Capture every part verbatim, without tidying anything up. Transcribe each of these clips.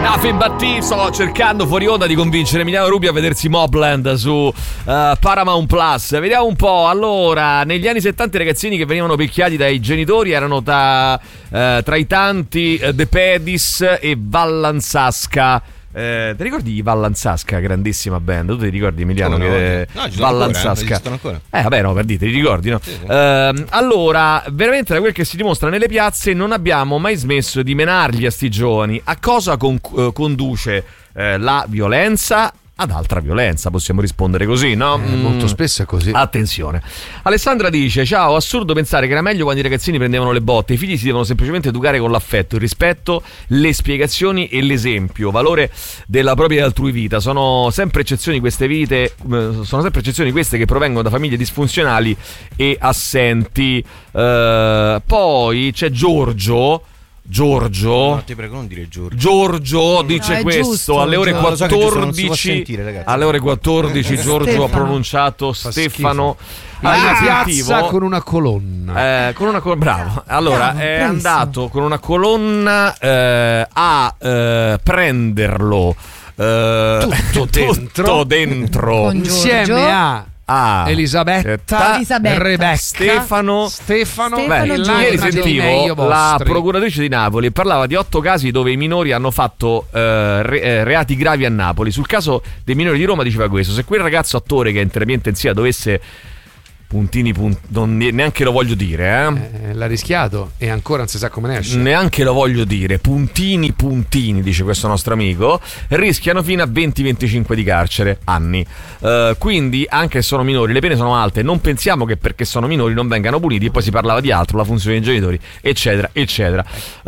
Nafi Batti, sto cercando fuori onda di convincere Emiliano Rubi a vedersi Mobland su uh, Paramount Plus. Vediamo un po'. Allora, negli anni settanta i ragazzini che venivano picchiati dai genitori erano tra, uh, tra i tanti uh, De Pedis e Vallanzasca. Eh, ti ricordi di Vallanzasca, grandissima band? Tu ti ricordi, Emiliano? No, che no, ci Vallanzasca ancora, eh, ancora. Eh vabbè, no, per dire, ti ricordi, no? Sì, sì. Eh, allora, veramente da quel che si dimostra nelle piazze non abbiamo mai smesso di menarli a sti giovani. A cosa con- eh, conduce eh, la violenza? Ad altra violenza, possiamo rispondere così, no? Eh, molto spesso è così. Attenzione. Alessandra dice: ciao, assurdo pensare che era meglio quando i ragazzini prendevano le botte. I figli si devono semplicemente educare con l'affetto, il rispetto, le spiegazioni e l'esempio, valore della propria e altrui vita. Sono sempre eccezioni queste vite, sono sempre eccezioni queste che provengono da famiglie disfunzionali e assenti. Uh, poi c'è Giorgio Giorgio No, ti prego, non dire Giorgio. Giorgio dice no, questo giusto, alle ore Giorgio. Lo so che giusto, non si può quattordici sentire, ragazzi. alle ore quattordici Giorgio Stefano. ha pronunciato Fa Stefano alla in piazza aggettivo, con una colonna. eh, con una colonna, bravo. Allora Bravo, è bravissimo. andato con una colonna eh, a eh, prenderlo eh, Tutto dentro. tutto dentro Con Insieme Giorgio. a a Elisabetta, Elisabetta. Rebecca, Stefano Stefano, Stefano e Giorgio. Ieri l'anima dei sentivo meglio la vostri. procuratrice di Napoli parlava di otto casi dove i minori hanno fatto eh, re- eh, reati gravi a Napoli. Sul caso dei minori di Roma diceva questo: se quel ragazzo attore che è in terapia intensiva dovesse puntini punt- non neanche lo voglio dire eh? Eh, l'ha rischiato e ancora non si sa come ne esce. Neanche lo voglio dire, puntini puntini, dice questo nostro amico, rischiano fino a venti venticinque di carcere, anni. Uh, quindi anche se sono minori le pene sono alte, non pensiamo che perché sono minori non vengano puniti. E poi si parlava di altro, la funzione dei genitori, eccetera eccetera.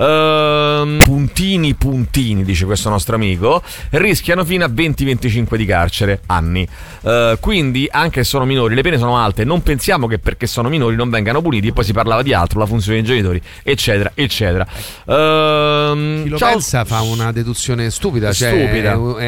Uh, puntini puntini, dice questo nostro amico, rischiano fino a venti venticinque di carcere, anni. Uh, quindi anche se sono minori le pene sono alte, non pensiamo che perché sono minori non vengano puniti. E poi si parlava di altro, la funzione dei genitori, eccetera eccetera. Uh, Chi lo ciao. pensa fa una deduzione stupida, cioè, Stupida. è-